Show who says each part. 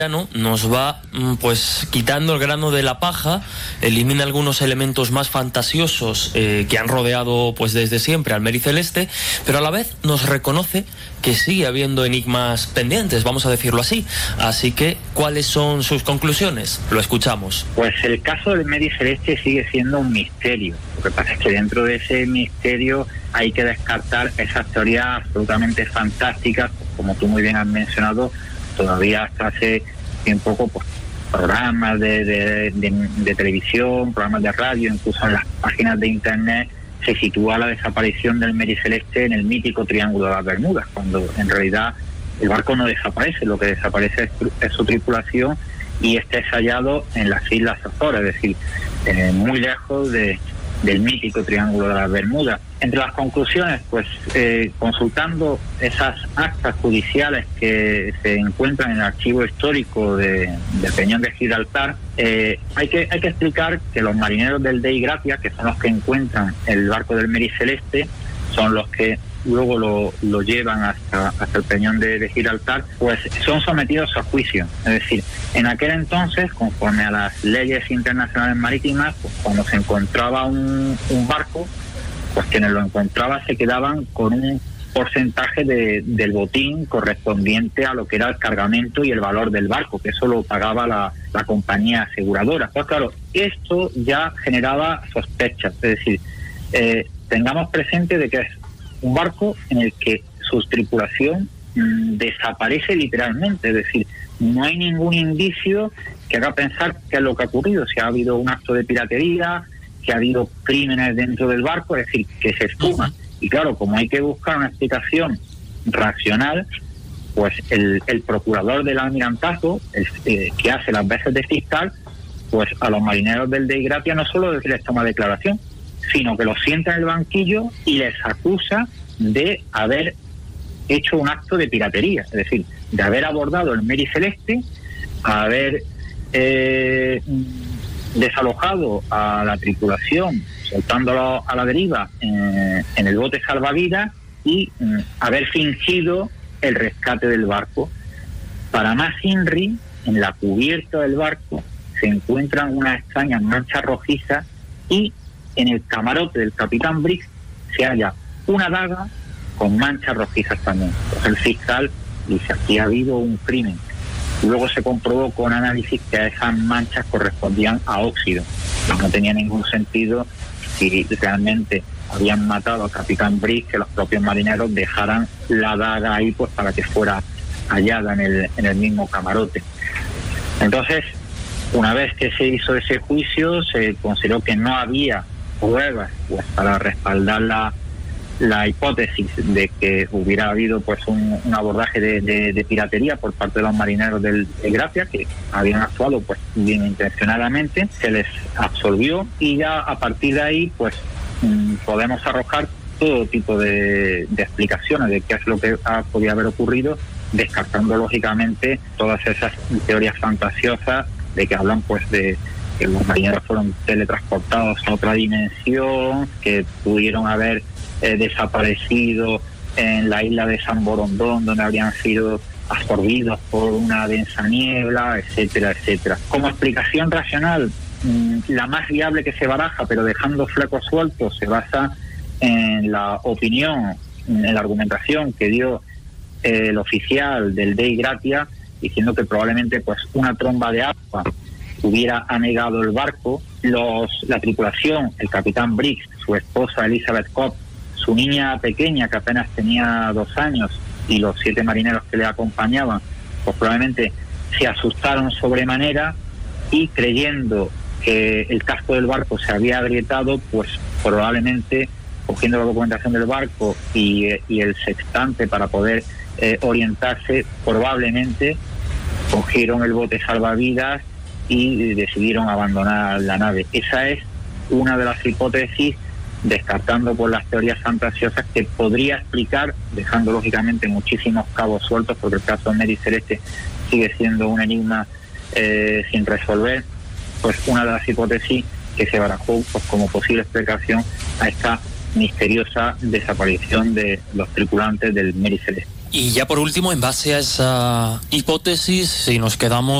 Speaker 1: ¿no? Nos va pues quitando el grano de la paja, elimina algunos elementos más fantasiosos que han rodeado pues desde siempre al Mary Celeste, pero a la vez nos reconoce que sigue habiendo enigmas pendientes, vamos a decirlo así. Así que, ¿cuáles son sus conclusiones? Lo escuchamos.
Speaker 2: Pues el caso del Mary Celeste sigue siendo un misterio. Lo que pasa es que dentro de ese misterio hay que descartar esas teorías absolutamente fantásticas, como tú muy bien has mencionado. Todavía hasta hace bien poco, pues, programas de televisión, programas de radio, incluso en las páginas de internet, se sitúa la desaparición del Mary Celeste en el mítico Triángulo de las Bermudas, cuando en realidad el barco no desaparece, lo que desaparece es su tripulación, y es hallado en las Islas Azores, es decir, muy lejos del mítico Triángulo de las Bermudas. Entre las conclusiones, pues consultando esas actas judiciales que se encuentran en el archivo histórico del Peñón de Gibraltar, hay que explicar que los marineros del Dei Gratia, que son los que encuentran el barco del Mary Celeste, son los que luego lo llevan hasta el Peñón de Gibraltar, pues son sometidos a juicio. Es decir, en aquel entonces, conforme a las leyes internacionales marítimas, pues cuando se encontraba un barco, pues quienes lo encontraban se quedaban con un porcentaje del botín correspondiente a lo que era el cargamento y el valor del barco, que eso lo pagaba la compañía aseguradora. Pues claro, esto ya generaba sospechas, es decir, tengamos presente de que es un barco en el que su tripulación desaparece literalmente, es decir, no hay ningún indicio que haga pensar qué es lo que ha ocurrido, si ha habido un acto de piratería, que ha habido crímenes dentro del barco, es decir, que se esfuma. Y claro, como hay que buscar una explicación racional, pues el procurador del almirantazgo, que hace las veces de fiscal, pues a los marineros del Dei Gratia no solo les toma declaración, sino que los sienta en el banquillo y les acusa de haber hecho un acto de piratería, es decir, de haber abordado el Mary Celeste, haber desalojado a la tripulación, soltándolo a la deriva en el bote salvavidas y haber fingido el rescate del barco. Para más INRI, en la cubierta del barco se encuentran unas extrañas manchas rojizas y en el camarote del capitán Briggs se halla una daga con manchas rojizas también. Pues el fiscal dice, aquí ha habido un crimen. Luego se comprobó con análisis que esas manchas correspondían a óxido. No tenía ningún sentido si realmente habían matado al capitán Briggs, que los propios marineros dejaran la daga ahí pues para que fuera hallada en el mismo camarote. Entonces, una vez que se hizo ese juicio, se consideró que no había pruebas pues para respaldar la hipótesis de que hubiera habido pues un abordaje de piratería por parte de los marineros del Gratia, que habían actuado pues bien intencionadamente. Se les absolvió y ya a partir de ahí pues podemos arrojar todo tipo de explicaciones de qué es lo que podía haber ocurrido, descartando lógicamente todas esas teorías fantasiosas de que hablan pues de que los marineros fueron teletransportados a otra dimensión, que pudieron haber desaparecido en la isla de San Borondón, donde habrían sido absorbidos por una densa niebla, etcétera, etcétera. Como explicación racional, la más viable que se baraja, pero dejando flecos sueltos, se basa en la opinión, en la argumentación que dio el oficial del Dei Gratia, diciendo que probablemente pues una tromba de agua hubiera anegado el barco. La tripulación, el capitán Briggs, su esposa Elizabeth Cobb, su niña pequeña que apenas tenía 2 años y los 7 marineros que le acompañaban, pues probablemente se asustaron sobremanera y creyendo que el casco del barco se había agrietado, pues probablemente cogiendo la documentación del barco y el sextante para poder orientarse, probablemente cogieron el bote salvavidas y decidieron abandonar la nave. Esa es una de las hipótesis, descartando por las teorías fantasiosas, que podría explicar, dejando lógicamente muchísimos cabos sueltos, porque el caso de Mary Celeste sigue siendo un enigma sin resolver, pues una de las hipótesis que se barajó pues como posible explicación a esta misteriosa desaparición de los tripulantes del Mary Celeste.
Speaker 3: Y ya por último, en base a esa hipótesis, si nos quedamos